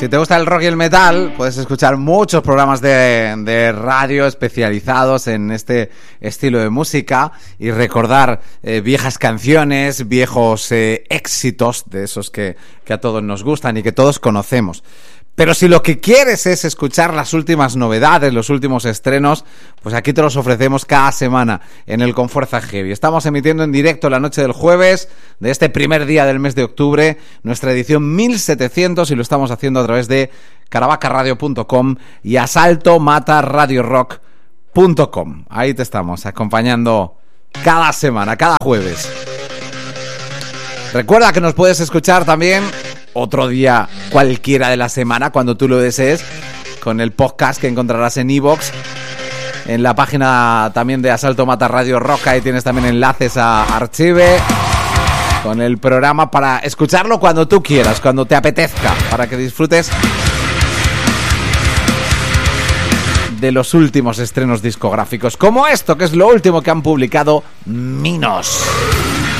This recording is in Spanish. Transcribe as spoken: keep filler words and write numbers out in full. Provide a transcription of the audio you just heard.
Si te gusta el rock y el metal, puedes escuchar muchos programas de, de radio especializados en este estilo de música y recordar eh, viejas canciones, viejos eh, éxitos de esos que, que a todos nos gustan y que todos conocemos. Pero si lo que quieres es escuchar las últimas novedades, los últimos estrenos, pues aquí te los ofrecemos cada semana en el Con Fuerza Heavy. Estamos emitiendo en directo la noche del jueves de este primer día del mes de octubre, nuestra edición mil setecientos, y lo estamos haciendo a través de caravaca radio punto com y asalto mata radio rock punto com. Ahí te estamos acompañando cada semana, cada jueves. Recuerda que nos puedes escuchar también otro día cualquiera de la semana, cuando tú lo desees, con el podcast que encontrarás en iVoox, en la página también de Asalto Mata Radio Rock. Ahí tienes también enlaces a Archive, con el programa para escucharlo cuando tú quieras, cuando te apetezca, para que disfrutes de los últimos estrenos discográficos, como esto, que es lo último que han publicado Minos.